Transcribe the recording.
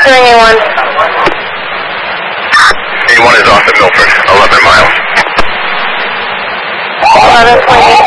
Doing A1. A1 is off at Milford, 11 miles. 11.8.